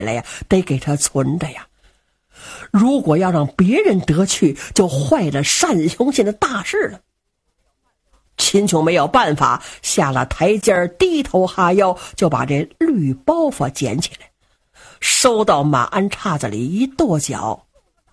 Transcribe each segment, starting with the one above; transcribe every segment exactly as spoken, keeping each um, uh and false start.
来呀，得给他存着呀。如果要让别人得去，就坏了单雄信的大事了。秦琼没有办法，下了台阶，低头哈腰，就把这绿包袱捡起来，收到马鞍叉子里一跺脚，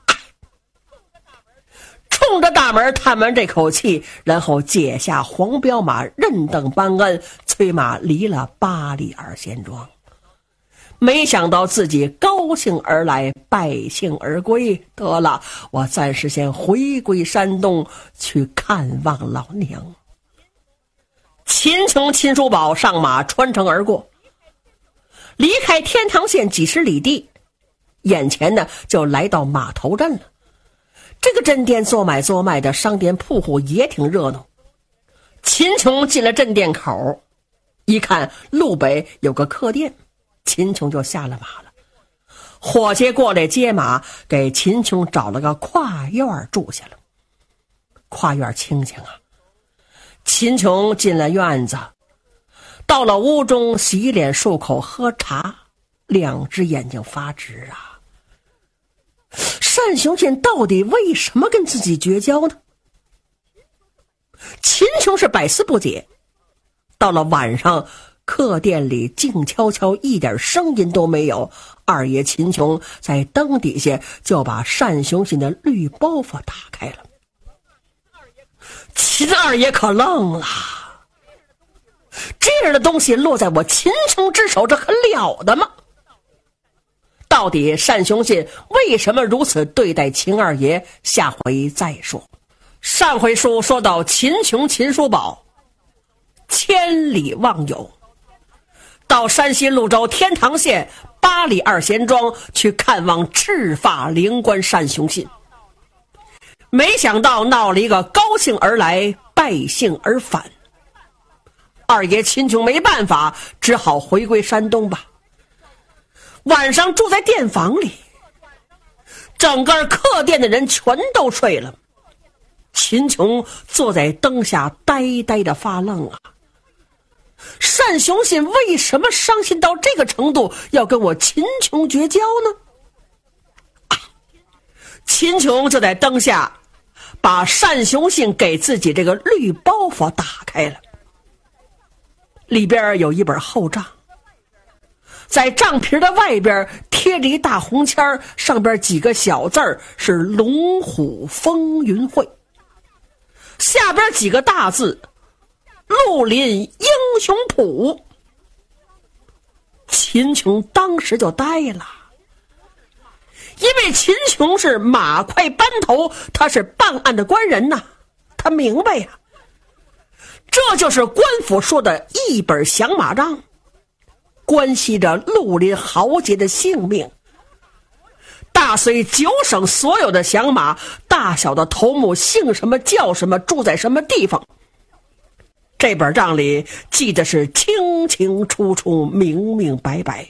冲着大门叹完这口气，然后解下黄骠马，任等班恩，催马离了八里二仙庄。没想到自己高兴而来，败兴而归。得了，我暂时先回归山东去看望老娘。秦琼、秦叔宝上马穿城而过，离开天堂县几十里地，眼前呢就来到码头镇了。这个镇店做买做卖的商店铺户也挺热闹。秦琼进了镇店口，一看路北有个客店，秦琼就下了马了。伙计过来接马，给秦琼找了个跨院住下了。跨院清静啊。秦琼进了院子，到了屋中洗脸漱口喝茶，两只眼睛发直啊。单雄信到底为什么跟自己绝交呢？秦琼是百思不解。到了晚上，客店里静悄悄，一点声音都没有。二爷秦琼在灯底下就把单雄信的绿包袱打开了。秦二爷可愣了，这样的东西落在我秦琼之手，这可了得吗？到底单雄信为什么如此对待秦二爷，下回再说。上回书说到秦琼、秦叔宝千里望友，到山西潞州天堂县八里二贤庄去看望赤发灵官单雄信，没想到闹了一个高兴而来，败兴而返。二爷秦琼没办法，只好回归山东吧。晚上住在店房里，整个客店的人全都睡了。秦琼坐在灯下呆呆的发愣啊。单雄信为什么伤心到这个程度，要跟我秦琼绝交呢？啊、秦琼就在灯下把单雄信给自己这个绿包袱打开了，里边有一本厚账，在账皮的外边贴着一大红签，上边几个小字儿是龙虎风云会，下边几个大字绿林英雄谱。秦琼当时就呆了，因为秦琼是马快班头，他是办案的官人呐，他明白呀、啊，这就是官府说的一本响马账，关系着绿林豪杰的性命。大隋九省所有的响马，大小的头目姓什么叫什么，住在什么地方，这本账里记得是清清楚楚，明明白白。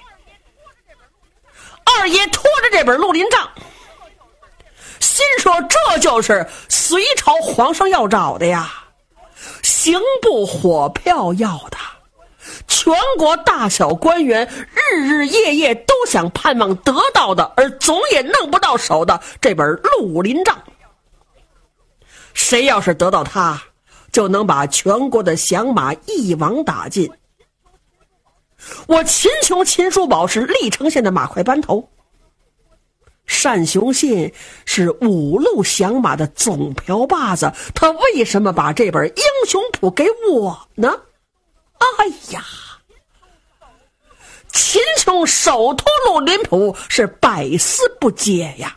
二爷拖着这本绿林账，心说这就是隋朝皇上要找的呀，刑部火票要的，全国大小官员日日夜夜都想盼望得到的，而总也弄不到手的这本绿林账。谁要是得到它，就能把全国的响马一网打尽。我秦琼、秦叔宝是历城县的马快班头，单雄信是五路响马的总瓢把子，他为什么把这本英雄谱给我呢？哎呀，秦琼手托绿林谱是百思不解呀。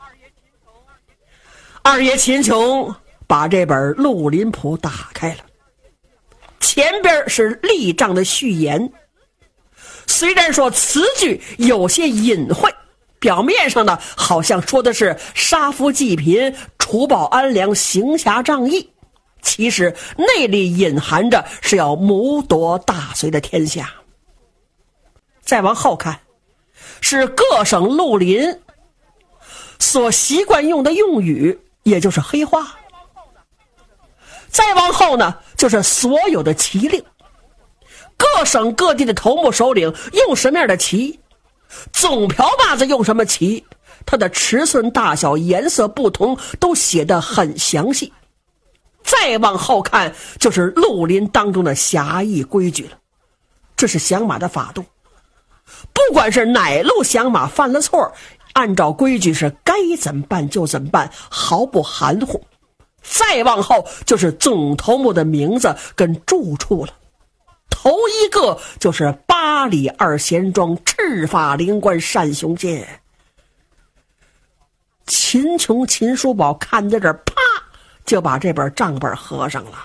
二爷秦琼把这本绿林谱打开了，前边是立账的序言，虽然说词句有些隐晦，表面上呢好像说的是杀富济贫、除暴安良、行侠仗义，其实内里隐含着是要谋夺大隋的天下。再往后看，是各省绿林所习惯用的用语，也就是黑话。再往后呢，就是所有的旗令，各省各地的头目首领用什么样的旗， 棕瓢马子用什么骑，它的尺寸大小颜色不同都写得很详细。再往后看就是绿林当中的侠义规矩了，这是响马的法度，不管是哪路响马犯了错，按照规矩是该怎么办就怎么办，毫不含糊。再往后就是总头目的名字跟住处了，头一个就是八里二贤庄赤发灵官单雄信。秦琼秦叔宝看在这儿，啪就把这本账本合上了，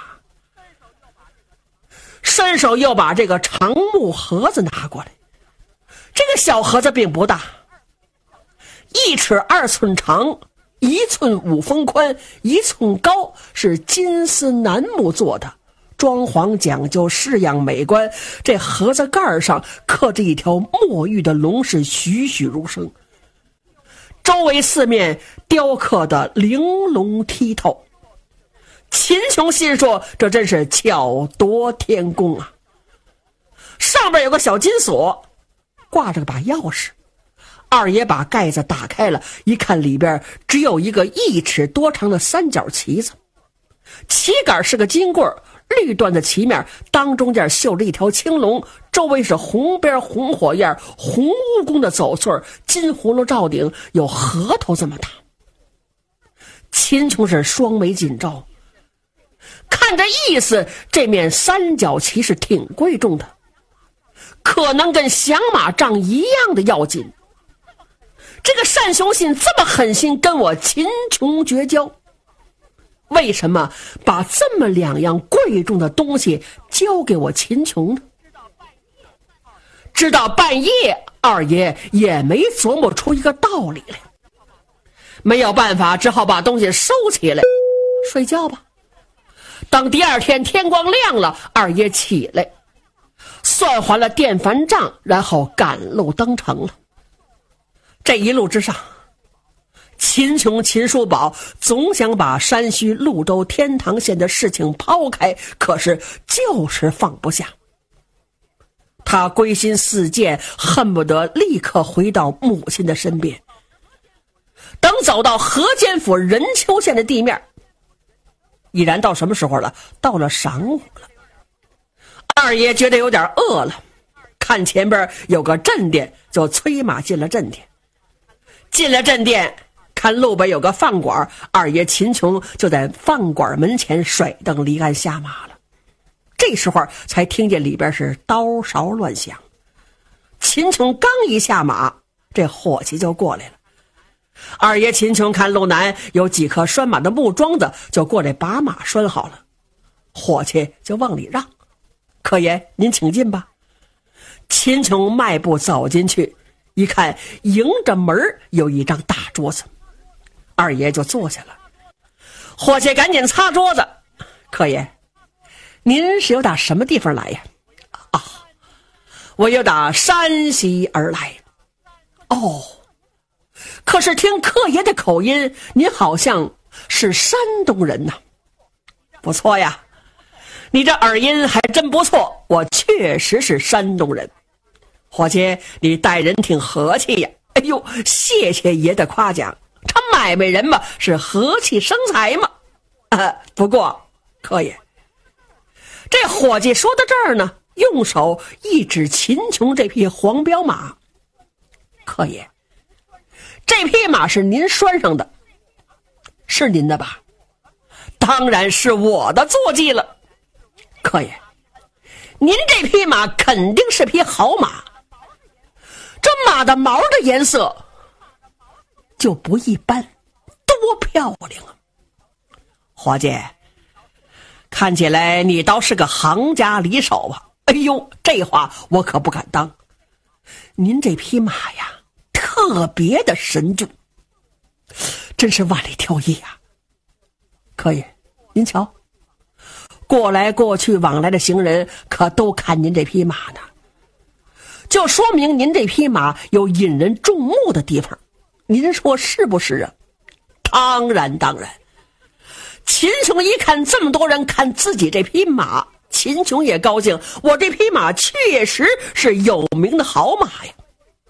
伸手又把这个长木盒子拿过来。这个小盒子并不大，一尺二寸长，一寸五分宽，一寸高，是金丝楠木做的，装潢讲究，式样美观。这盒子盖上刻着一条墨玉的龙，是栩栩如生，周围四面雕刻的玲珑剔透。秦琼心说，这真是巧夺天工啊！上边有个小金锁，挂着把钥匙。二爷把盖子打开了，一看里边只有一个一尺多长的三角旗子，旗杆是个金棍，绿缎的旗面，当中间绣着一条青龙，周围是红边红火焰，红蜈蚣的走穗，金葫芦罩顶，有核桃这么大。秦琼是双眉紧皱，看这意思，这面三角旗是挺贵重的，可能跟响马杖一样的要紧。这个单雄信这么狠心跟我秦琼绝交，为什么把这么两样贵重的东西交给我秦琼呢？直到半夜，二爷也没琢磨出一个道理来，没有办法，只好把东西收起来睡觉吧。等第二天天光亮了，二爷起来算还了电饭账，然后赶路登城了。这一路之上，秦琼秦叔宝总想把山西潞州天堂县的事情抛开，可是就是放不下。他归心似箭，恨不得立刻回到母亲的身边。等走到河间府任丘县的地面，已然到什么时候了？到了晌午了。二爷觉得有点饿了，看前边有个镇店，就催马进了镇店。进了镇店，看路北有个饭馆，二爷秦琼就在饭馆门前甩蹬离鞍下马了。这时候才听见里边是刀勺乱响。秦琼刚一下马，这伙计就过来了。二爷秦琼看路南有几棵拴马的木桩子，就过来把马拴好了。伙计就往里让：“客爷，您请进吧。”秦琼迈步走进去，一看迎着门有一张大桌子，二爷就坐下了。伙计赶紧擦桌子：“客爷，您是有打什么地方来呀？”“啊，我有打山西而来。”“哦，可是听客爷的口音，您好像是山东人呐。”“不错呀，你这耳音还真不错，我确实是山东人。伙计，你待人挺和气呀。”“哎呦，谢谢爷的夸奖，这买卖人嘛，是和气生财嘛。啊，不过客爷。”这伙计说到这儿呢，用手一指秦琼这匹黄骠马：“客爷，这匹马是您拴上的，是您的吧？”“当然是我的坐骑了。”“客爷，您这匹马肯定是匹好马，这马的毛的颜色就不一般，多漂亮啊！伙计，看起来你倒是个行家里手啊。”“哎呦，这话我可不敢当。您这匹马呀，特别的神俊，真是万里挑一呀。客爷，您瞧，过来过去往来的行人可都看您这匹马呢，就说明您这匹马有引人注目的地方，您说是不是啊？”“当然当然。”秦琼一看这么多人看自己这匹马，秦琼也高兴，我这匹马确实是有名的好马呀。